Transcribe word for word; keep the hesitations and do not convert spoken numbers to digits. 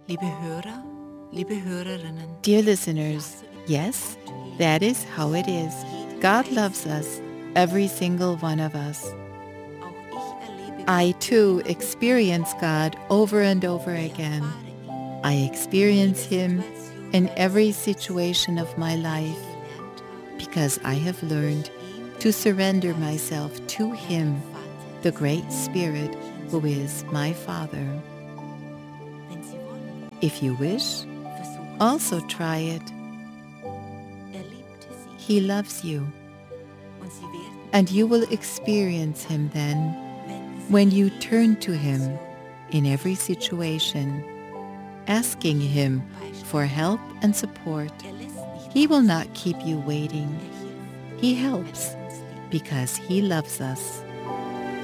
Liebe Hörer, liebe Hörerinnen, Dear listeners, yes, that is how it is. God loves us, every single one of us. auch ich erlebe I Gott too immer und immer experience God over and over wieder. Ich again. erfahre ihn I in experience jeder Him Situation in meines every Lebens, situation of my weil ich life gelernt habe, because I have learned mich ihm, to dem Heiligen surrender Geist, myself to ja dem Him, Vater the im great Himmel, Spirit who is hinzugeben. my Father. Wenn Sie wollen, If you wish, versuchen Sie also es try auch. it. Er liebte Sie He loves you, und Sie werden and you ihn will erfahren, experience Him then wenn Sie when in you jeder turn to Him Situation in every zu ihm situation, treten und asking Hilfe Him und for Beistand help bitten. and support. Er lässt nicht He will auf not sich keep you warten. waiting. Er hilft, He weil helps er uns liebt. because He loves us.